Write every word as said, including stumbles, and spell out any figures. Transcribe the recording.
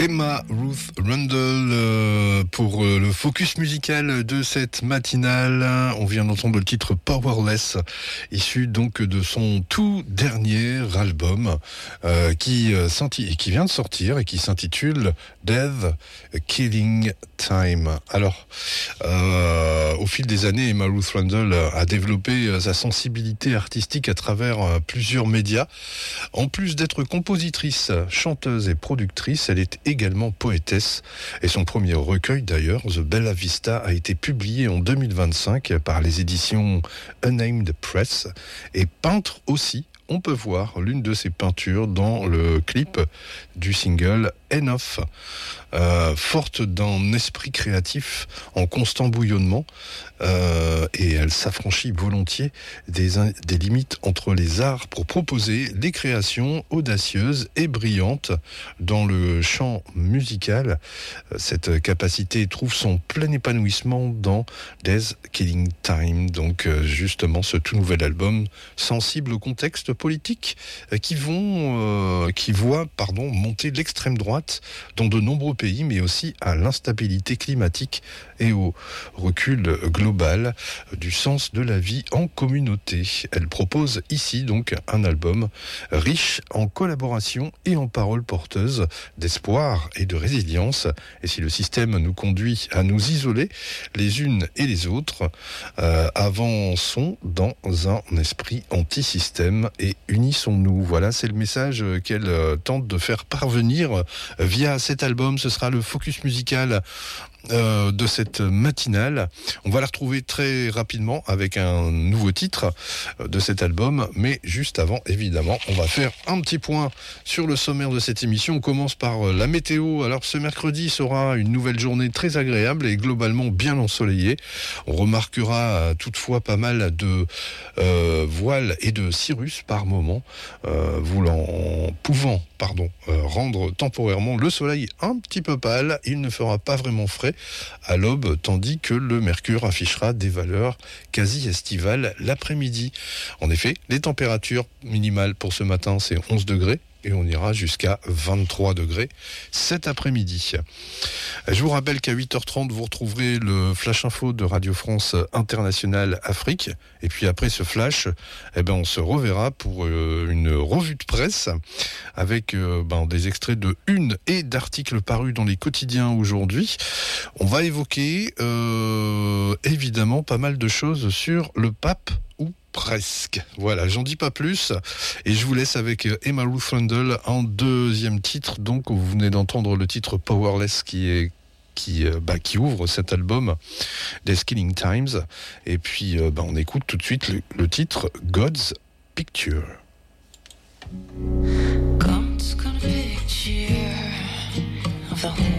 Emma Ruth Rundle euh, pour euh, le focus musical de cette matinale. On vient d'entendre le titre Powerless, issu donc de son tout dernier album euh, qui, euh, qui vient de sortir et qui s'intitule Death Killing Time. Alors, euh, au fil des années, Emma Ruth Rundle a développé sa sensibilité artistique à travers euh, plusieurs médias. En plus d'être compositrice, chanteuse et productrice, elle est également poétesse. Et son premier recueil d'ailleurs, The Bella Vista, a été publié en deux mille vingt-cinq par les éditions Unnamed Press. Et peintre aussi. On peut voir l'une de ses peintures dans le clip du single Enough. Euh, forte d'un esprit créatif en constant bouillonnement, euh, et elle s'affranchit volontiers des, des limites entre les arts pour proposer des créations audacieuses et brillantes dans le champ musical. Cette capacité trouve son plein épanouissement dans Death Killing Time, donc justement ce tout nouvel album sensible au contexte politique qui vont, euh, qui voit, pardon, monter l'extrême droite dans de nombreux pays, mais aussi à l'instabilité climatique et au recul global du sens de la vie en communauté. Elle propose ici donc un album riche en collaborations et en paroles porteuses d'espoir et de résilience. Et si le système nous conduit à nous isoler les unes et les autres, euh, avançons dans un esprit anti-système et unissons-nous. Voilà, c'est le message qu'elle tente de faire parvenir via cet album. Ce sera le focus musical Euh, de cette matinale. On va la retrouver très rapidement avec un nouveau titre de cet album, mais juste avant, évidemment, on va faire un petit point sur le sommaire de cette émission. On commence par la météo. Alors ce mercredi sera une nouvelle journée très agréable et globalement bien ensoleillée. On remarquera toutefois pas mal de euh, voiles et de cirrus par moment, euh, voulant, pouvant pardon, euh, rendre temporairement le soleil un petit peu pâle. Il ne fera pas vraiment frais à l'aube, tandis que le mercure affichera des valeurs quasi estivales l'après-midi. En effet, les températures minimales pour ce matin, c'est onze degrés. Et on ira jusqu'à vingt-trois degrés cet après-midi. Je vous rappelle qu'à huit heures trente, vous retrouverez le Flash Info de Radio France Internationale Afrique. Et puis après ce flash, eh ben on se reverra pour euh, une revue de presse avec euh, ben, des extraits de une et d'articles parus dans les quotidiens aujourd'hui. On va évoquer euh, évidemment pas mal de choses sur le pape. Presque. Voilà, j'en dis pas plus. Et je vous laisse avec Emma Ruth Rundle en deuxième titre. Donc, vous venez d'entendre le titre Powerless qui est qui, bah, qui ouvre cet album Death Killing Times. Et puis, bah, on écoute tout de suite le, le titre God's Picture. God's got a picture of the